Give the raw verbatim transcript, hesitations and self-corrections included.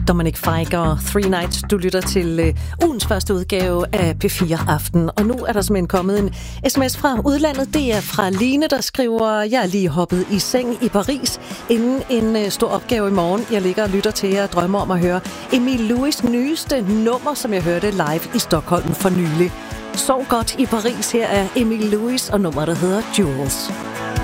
Dominic Fike og Three Nights. Du lytter til øh, ugens første udgave af P fire Aften. Og nu er der simpelthen kommet en sms fra udlandet. Det er fra Line, der skriver: Jeg er lige hoppet i seng i Paris inden en øh, stor opgave i morgen. Jeg ligger og lytter til jer og drømmer om at høre Emil Louis' nyeste nummer, som jeg hørte live i Stockholm for nylig. Sov godt i Paris. Her er Emil Louis og nummeret, der hedder Jules.